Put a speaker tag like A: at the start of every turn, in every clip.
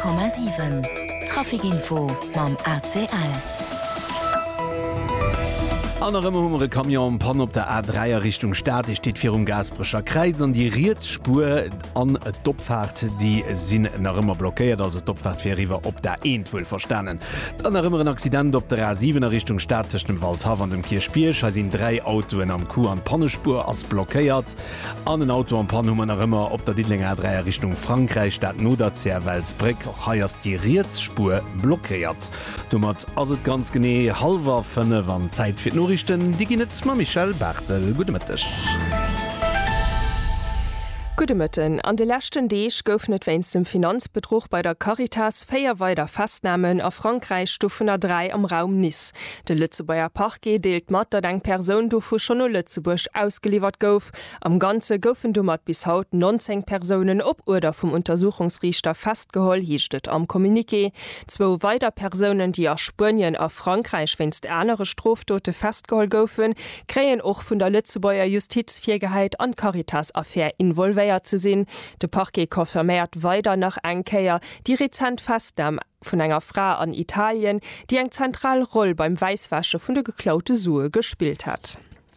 A: 100,7 Trafikinfo mam ACL.
B: Andere humere Kamion Pan op der A3er Richtung Staat steht fir Gasbrecher Kreis an die Rietspur an Doppfahrt die sinn nach immer blockiert, also Doppfahrtfiriwer op der Eentwuel verstanen. Dann immer ein Accident op der A7er Richtung Staat zwischen dem Waldhav an dem Kirchspiersch sind 3 Autoen am Kuh an Pannespur as blockiert. An den Auto an Pannummer nach immer op der Diedlinger A3er Richtung Frankreich statt Noderzerwelsbrick heiers die Rietspur blockiert. Dummert as het ganz gené halber 5 wann Zeit fir nur die ginnet ma Michel Bartel. Gute Mittag.
C: Gute Mitten. An de lächten Deeg goufnet wéins dem Finanzbetrug bei der Caritas 4 weider Festnahmen a Frankreich Stufener 3 am Raum Nice. De Lützebauer Parquet deelt mat, dat eng Person do vu schon no Lützeburg ausgeliefert gouf. Am Ganze goufen du mat bis haut 19 Personen op oder vum Untersuchungsrichter festgeholl hiechtet am Kommuniqué. 2 weider Personen, die a Spurien a Frankreich wennst ärnere Stroftote festgeholl goufen, kreien och vun der Lützebauer Justizviergeheit an Caritas-Affaire involviert zu sinn. De Parquet konfirmiert weiter nach Enkeier die rezent Festnahme vun enger Frau an Italien, die eng zentral Roll beim Weißwasche vun der geklaute Sue gespielt hat.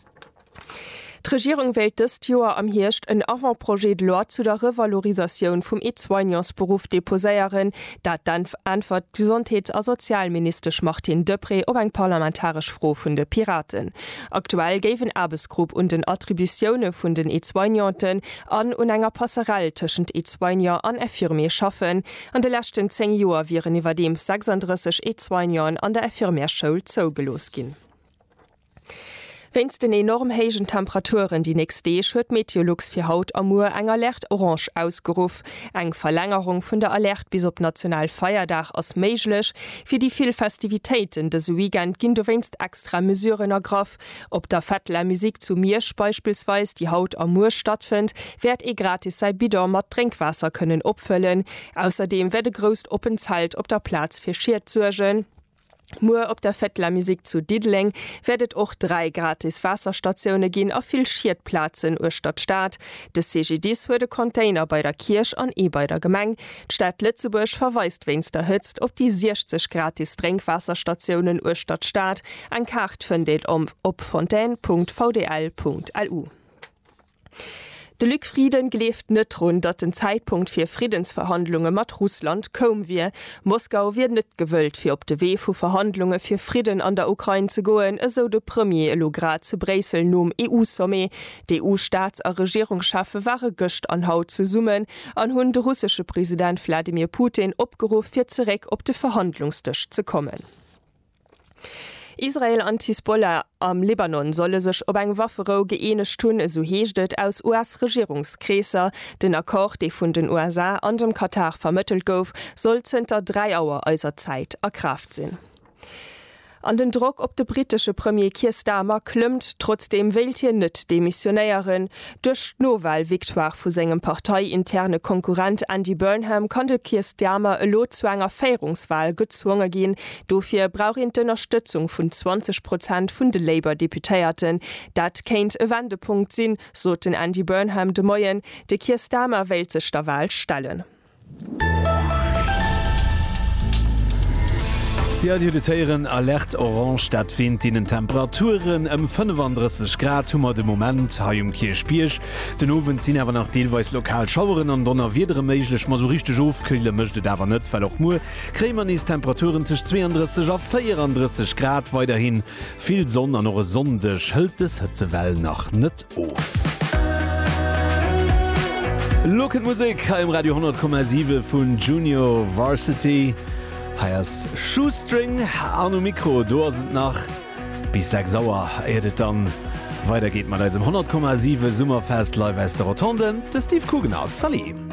C: Die Regierung wählt das Jahr am Hircht ein Avantprojet de loi zu der Revalorisation vom E-Soignants-Beruf Deposéieren, dat dann antwort Gesundheits- und Sozialminister Martin Depré ob eng parlamentarisch froh von der Piraten. Aktuell geben Arbeitsgruppe und den Attributionen von den E-Soignanten an und enger Passerelle zwischen E-Soignant an Infirmier schaffen. An den letzten 10 Jahren wären über dem 36 E-Soignant an der Infirmierschule zugelost gehen. Wenn's den enorm heigen Temperaturen die nächste Dee huet Meteorologs fir Haut am Mur eng Alert Orange ausgeruf. Eng Verlängerung vun der Alert bis op Nationalfeierdach ass méiglech. Fir die viel Festivitäten des Weekend ginn du wennst extra Mesuren ergraff. Ob der Fettler Musik zu Miersch beispielsweise die Haut am Mur stattfind, werd gratis sei Bidon mat Trinkwasser können opfüllen. Außerdem werde grost Openzeit op der Platz fir Schiert zurgen. Mur op der Fettler Musik zu Diedling werdet auch 3 gratis Wasserstationen gehen auf viel Schiertplatzen ur Stadtstaat. Des CGDs wurde Container bei der Kirche an bei der Gemeng. Die Stadt Lützeburg verweist wenn's der Hützt ob die 60 gratis Trinkwasserstationen ur Stadtstaat. Ein Kart findet op fontaine.vdl.lu. De Lückfrieden geleft net rund, dat den Zeitpunkt fir Friedensverhandlungen mat Russland kom wie. Moskau wird net gewölt fir op de Weh vu Verhandlungen fir Frieden an der Ukraine zu goen, eso de Premier Elograd zu Bresel num EU-Somme. De EU-Staats- a Regierungsschaffe waren göcht an Haut zu summen, an hun de russische Präsident Wladimir Putin opgerufen fir zurück op de Verhandlungstisch zu kommen. Israel an Hezbollah am Libanon solle sech op eng Wafferou geeenigt tun, so heeschtet aus US-Regierungskräser. Den Akkord, de vun den USA an dem Katar vermittelt gouf, soll zunter 3 Auer äuser Zeit erkraft sinn. An den Druck op de britische Premier Keir Starmer klümmt trotzdem wählt hier net Demissionären. Durch Nowahl-Viktoire vu segem parteiinterne Konkurrent Andy Burnham konnte Keir Starmer e Lotzwanger Feierungswahl gezwungen gehen. Dofir brauch ihn d'Unterstützung vun 20% vun de Labour-Deputéierten. Dat kennt e Wendepunkt sinn, so den Andy Burnham de Moyen, de Keir Starmer wählt sech der Wahl stellen.
B: Ja, die Detailieren Alert Orange stattfind in den Temperaturen 35 Grad hummer de Moment ha Kirchspiersch. Den Owen sinn awer nach deelweis lokal Schaueren an Donner wiedere méiglech ma so richtig ofkühle mëchte dawer net fall auch Mu. Krämer is Temperaturen zech 32 auf 34 Grad weiterhin. Viel Sonne an eure sondech hëlt es Hëtzewell nach net of. Look at Musik im Radio 100,7 vun Junior Varsity. Heiers Shoestring an Mikro, do sind nach bis 6 sauer edet dann. Weiter geht man als im 100,7 Summerfest live aus der Rotonde, der Steve Kugenau. Salut!